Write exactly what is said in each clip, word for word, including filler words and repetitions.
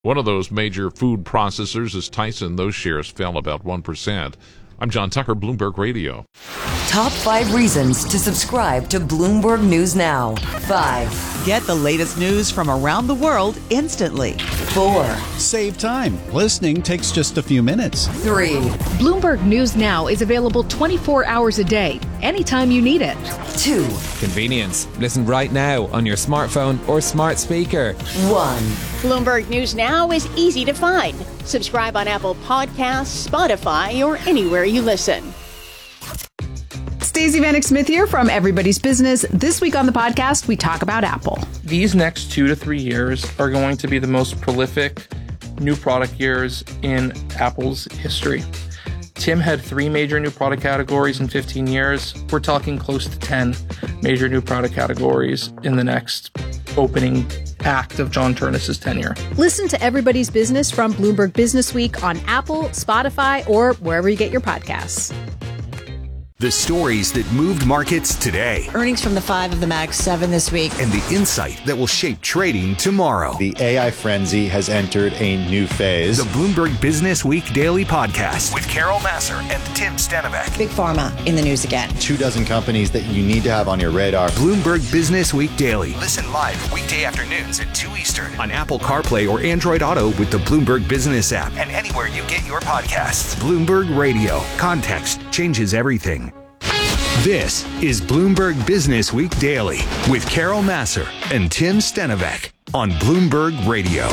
One of those major food processors is Tyson. Those shares fell about one percent. I'm John Tucker, Bloomberg Radio. Top five reasons to subscribe to Bloomberg News Now. Five. Get the latest news from around the world instantly. Four. Save time. Listening takes just a few minutes. Three. Bloomberg News Now is available twenty-four hours a day, anytime you need it. Two. Convenience. Listen right now on your smartphone or smart speaker. One. Bloomberg News Now is easy to find. Subscribe on Apple Podcasts, Spotify, or anywhere you listen. Stacey Vanek Smith here from Everybody's Business. This week on the podcast, we talk about Apple. These next two to three years are going to be the most prolific new product years in Apple's history. Tim had three major new product categories in fifteen years. We're talking close to ten major new product categories in the next opening act of John Ternus's tenure. Listen to Everybody's Business from Bloomberg Business Week on Apple, Spotify, or wherever you get your podcasts. The stories that moved markets today. Earnings from the five of the Mag seven this week. And the insight that will shape trading tomorrow. The A I frenzy has entered a new phase. The Bloomberg Business Week Daily Podcast with Carol Massar and Tim Stenivek. Big Pharma in the news again. Two dozen companies that you need to have on your radar. Bloomberg Business Week Daily. Listen live weekday afternoons at two Eastern on Apple CarPlay or Android Auto with the Bloomberg Business app and anywhere you get your podcasts. Bloomberg Radio. Context changes everything. This is Bloomberg Business Week Daily with Carol Massar and Tim Stenivek on Bloomberg Radio.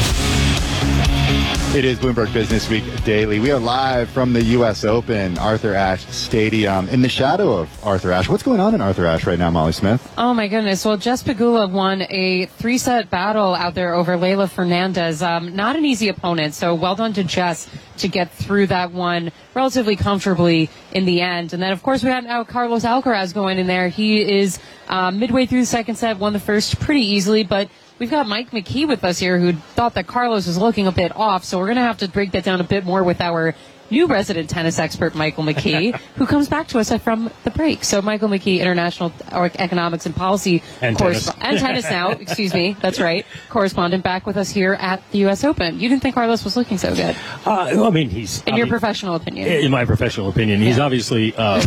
It is Bloomberg Business Week Daily. We are live from the U S Open, Arthur Ashe Stadium. In the shadow of Arthur Ashe, what's going on in Arthur Ashe right now, Molly Smith? Oh, my goodness. Well, Jess Pegula won a three-set battle out there over Leylah Fernandez. Um, not an easy opponent, so well done to Jess to get through that one relatively comfortably in the end. And then, of course, we had now Carlos Alcaraz going in there. He is uh, midway through the second set, won the first pretty easily, but we've got Mike McKee with us here who thought that Carlos was looking a bit off, so we're going to have to break that down a bit more with our new resident tennis expert, Michael McKee, who comes back to us from the break. So Michael McKee, International Economics and Policy and correspondent. tennis. And tennis now, excuse me, that's right, correspondent back with us here at the U S Open. You didn't think Carlos was looking so good? Uh, well, I mean, he's... In your professional opinion? In my professional opinion. He's Yeah. obviously... Uh,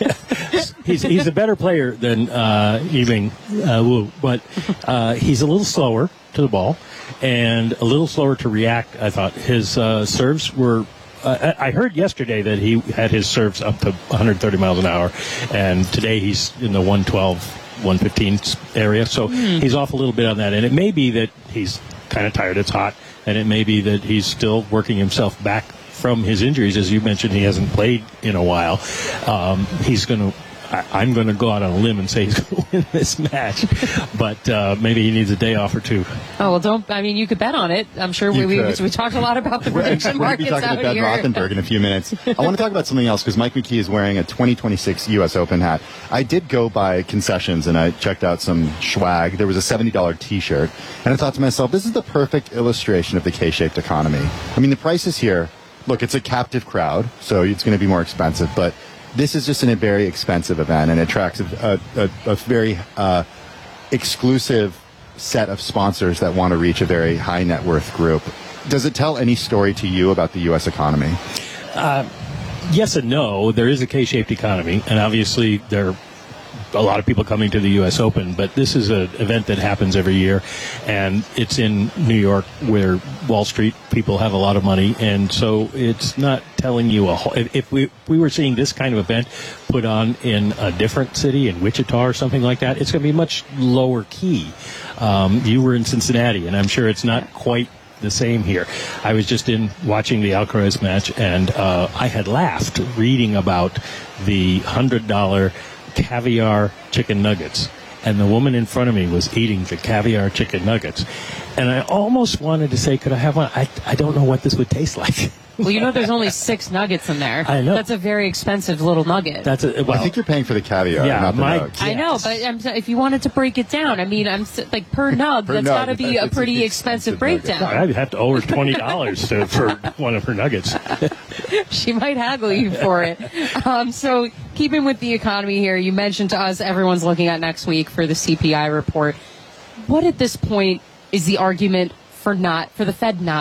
he's he's a better player than uh, Yiming uh, Wu, but uh, he's a little slower to the ball and a little slower to react. I thought his uh, serves were... Uh, I heard yesterday that he had his serves up to one hundred thirty miles an hour, and today he's in the one twelve, one fifteen area, so Mm. he's off a little bit on that. And it may be that he's kind of tired, it's hot, and it may be that he's still working himself back from his injuries. As you mentioned, he hasn't played in a while. Um, he's going to... I'm going to go out on a limb and say he's going to win this match, but uh, maybe he needs a day off or two. Oh, well, don't, I mean, you could bet on it. I'm sure we, You we, could. we talked a lot about the prediction We're going to markets be talking out to Ben here. Rothenberg in a few minutes. I want to talk about something else because Mike McKee is wearing a twenty twenty-six U S Open hat. I did go by concessions and I checked out some swag. There was a seventy dollars T-shirt, and I thought to myself, this is the perfect illustration of the K-shaped economy. I mean, the prices here, look, it's a captive crowd, so it's going to be more expensive, but this is just an, a very expensive event, and it attracts a, a, a very uh, exclusive set of sponsors that want to reach a very high net worth group. Does it tell any story to you about the U S economy? Uh, yes and no. There is a K-shaped economy, and obviously there are a lot of people coming to the U S Open, but this is an event that happens every year, and it's in New York where Wall Street people have a lot of money, and so it's not telling you a whole... If we, if we were seeing this kind of event put on in a different city, in Wichita or something like that, it's going to be much lower key. Um, you were in Cincinnati, and I'm sure it's not quite the same here. I was just in watching the Alcaraz match, and uh, I had laughed reading about the one hundred dollars caviar chicken nuggets, and the woman in front of me was eating the caviar chicken nuggets, and I almost wanted to say, could I have one? I, I don't know what this would taste like. Well, you know there's only six nuggets in there. I know. That's a very expensive little nugget. That's a, well, I think you're paying for the caviar, yeah, not the my nugs. I know, but I'm, if you wanted to break it down, I mean, I'm s- like per nug, Per that's nug, got to be a it's pretty an expensive, expensive nugget. breakdown. I'd have to owe her twenty dollars to, for one of her nuggets. She might haggle you for it. Um, so keeping with the economy here, you mentioned to us everyone's looking at next week for the C P I report. What at this point is the argument for not for the Fed not